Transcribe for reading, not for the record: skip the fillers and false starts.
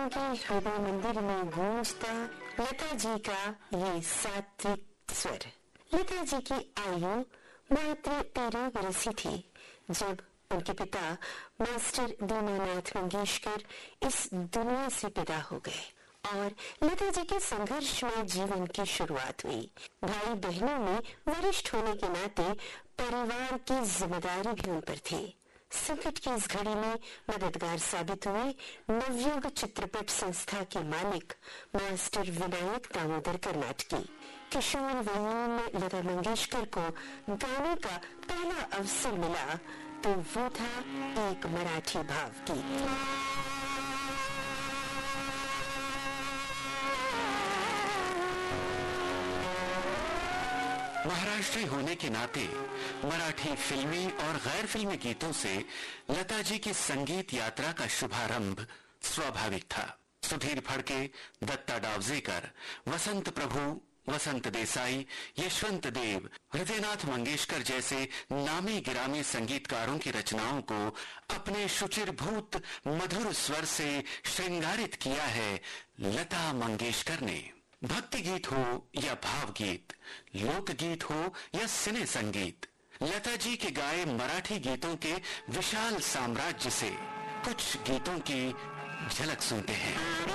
के हृदय मंदिर में गूंजता लता जी का ये सात्विक स्वर। लता जी की आयु मात्र 13 वर्ष की थी जब उनके पिता मास्टर दीनानाथ मंगेशकर इस दुनिया से विदा हो गए और लता जी के संघर्षमय जीवन की शुरुआत हुई। भाई बहनों में वरिष्ठ होने के नाते परिवार की जिम्मेदारी भी उन पर थी। संकट की इस घड़ी में मददगार साबित हुए नवयुग चित्रपट संस्था के मालिक मास्टर विनायक दामोदर कर्नाटकी। किशोर वयीन लता मंगेशकर को गाने का पहला अवसर मिला तो वो था एक मराठी भावगीत। महाराष्ट्री होने के नाते मराठी फिल्मी और गैर फिल्मी गीतों से लता जी की संगीत यात्रा का शुभारंभ स्वाभाविक था। सुधीर फड़के, दत्ता डावजेकर, वसंत प्रभु, वसंत देसाई, यशवंत देव, हृदयनाथ मंगेशकर जैसे नामी गिरामी संगीतकारों की रचनाओं को अपने शुचिरभूत मधुर स्वर से श्रृंगारित किया है लता मंगेशकर ने। भक्ति गीत हो या भावगीत, लोकगीत हो या सिने संगीत, लता जी के गाए मराठी गीतों के विशाल साम्राज्य से कुछ गीतों की झलक सुनते हैं।